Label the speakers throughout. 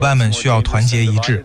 Speaker 1: 伴们需要团结一致。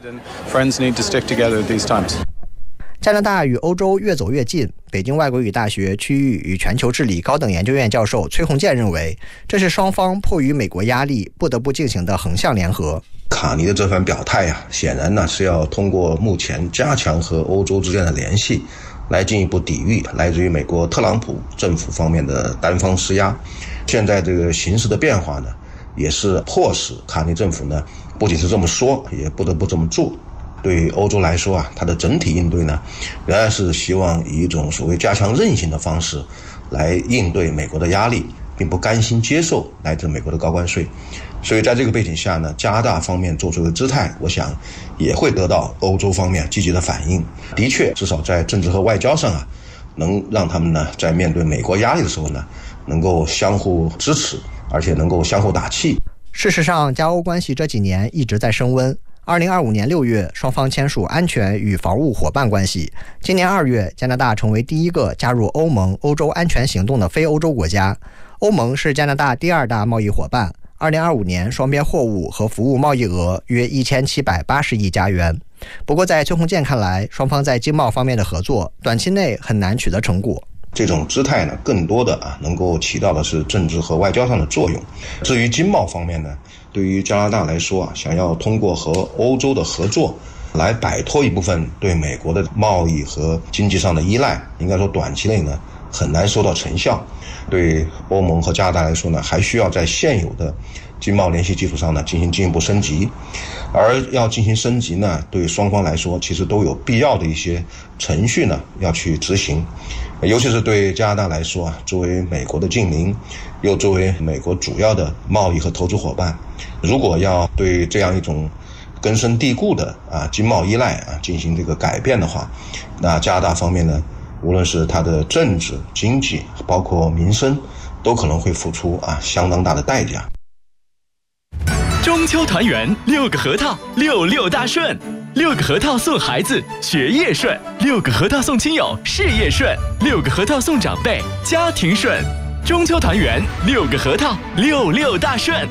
Speaker 2: 加拿大与欧洲越走越近，北京外国语大学区域与全球治理高等研究院教授崔洪建认为，这是双方迫于美国压力不得不进行的横向联合。
Speaker 3: 卡尼的这番表态显然呢是要通过目前加强和欧洲之间的联系，来进一步抵御来自于美国特朗普政府方面的单方施压。现在这个形势的变化呢，也是迫使卡尼政府呢不仅是这么说，也不得不这么做。对于欧洲来说它的整体应对呢，仍然是希望以一种所谓加强韧性的方式来应对美国的压力，并不甘心接受来自美国的高关税。所以在这个背景下呢，加拿大方面做出的姿态，我想也会得到欧洲方面积极的反应。的确，至少在政治和外交上能让他们呢在面对美国压力的时候呢，能够相互支持，而且能够相互打气。
Speaker 2: 事实上，加欧关系这几年一直在升温。2025年6月，双方签署安全与防务伙伴关系。今年2月，加拿大成为第一个加入欧盟欧洲安全行动的非欧洲国家。欧盟是加拿大第2大贸易伙伴。2025年，双边货物和服务贸易额约1780亿加元。不过，在崔洪建看来，双方在经贸方面的合作，短期内很难取得成果。
Speaker 3: 这种姿态呢，更多的能够起到的是政治和外交上的作用。至于经贸方面呢，对于加拿大来说想要通过和欧洲的合作来摆脱一部分对美国的贸易和经济上的依赖，应该说短期内呢很难收到成效。对欧盟和加拿大来说呢，还需要在现有的经贸联系基础上呢进一步升级。而要进行升级呢，对双方来说其实都有必要的一些程序呢要去执行。尤其是对加拿大来说作为美国的近邻，又作为美国主要的贸易和投资伙伴，如果要对这样一种根深蒂固的经贸依赖进行这个改变的话，那加拿大方面呢，无论是它的政治、经济，包括民生，都可能会付出相当大的代价。
Speaker 4: 中秋团圆，6个核桃，66大顺，6个核桃送孩子学业顺，6个核桃送亲友事业顺，6个核桃送长辈家庭顺。中秋团圆，6个核桃，66大顺。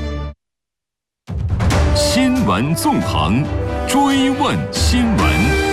Speaker 5: 新闻纵横，追问新闻。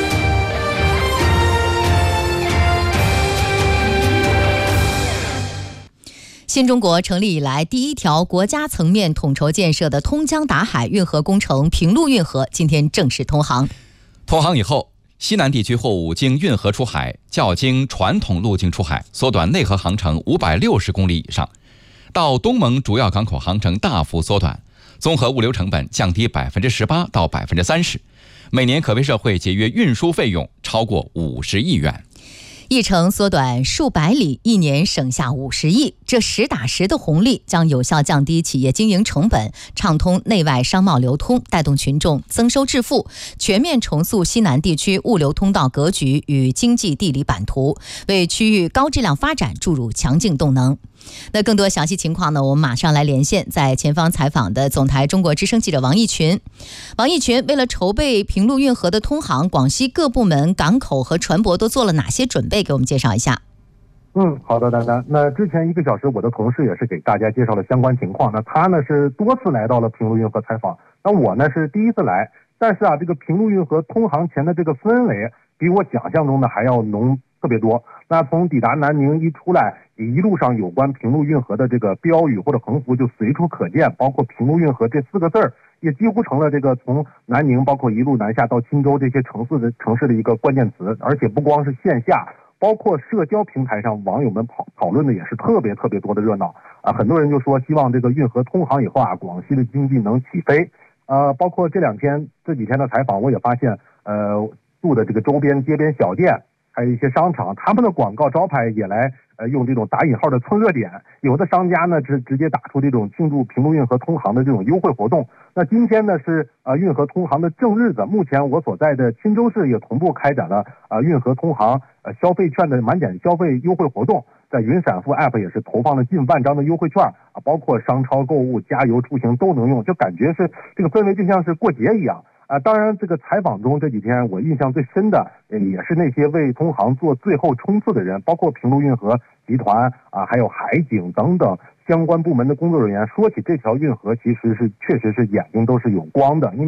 Speaker 6: 新中国成立以来第一条国家层面统筹建设的通江达海运河工程平陆运河今天正式通航。
Speaker 7: 通航以后，西南地区货物经运河出海较经传统路径出海缩短内河航程560公里以上，到东盟主要港口航程大幅缩短，综合物流成本降低18%到30%，每年可为社会节约运输费用超过50亿元。
Speaker 6: 一程缩短数百里，一年省下50亿，这实打实的红利将有效降低企业经营成本，畅通内外商贸流通，带动群众增收致富，全面重塑西南地区物流通道格局与经济地理版图，为区域高质量发展注入强劲动能。那更多详细情况呢，我们马上来连线在前方采访的总台中国之声记者王毅群。王毅群，为了筹备平陆运河的通航，广西各部门、港口和船舶都做了哪些准备？给我们介绍一下。
Speaker 8: 好的，丹丹。那之前1个小时，我的同事也是给大家介绍了相关情况。那他呢是多次来到了平陆运河采访，那我呢是第一次来。但是这个平陆运河通航前的这个氛围，比我想象中的还要浓特别多。那从抵达南宁一出来，一路上有关平陆运河的这个标语或者横幅就随处可见，包括平陆运河这4个字儿，也几乎成了这个从南宁包括一路南下到钦州这些城市的一个关键词。而且不光是线下，包括社交平台上，网友们讨论的也是特别多的热闹很多人就说希望这个运河通航以后广西的经济能起飞。包括这几天的采访，我也发现住的这个周边街边小店，还有一些商场，他们的广告招牌也来用这种打引号的蹭热点，有的商家呢直接打出这种庆祝平陆运河通航的这种优惠活动。那今天呢是运河通航的正日子，目前我所在的钦州市也同步开展了运河通航消费券的满减消费优惠活动，在云闪付 App 也是投放了近万张的优惠券包括商超购物、加油出行都能用，就感觉是这个氛围就像是过节一样。当然这个采访中这几天我印象最深的也是那些为通航做最后冲刺的人，包括平陆运河集团还有海警等等相关部门的工作人员。说起这条运河，其实是确实是眼睛都是有光的，因为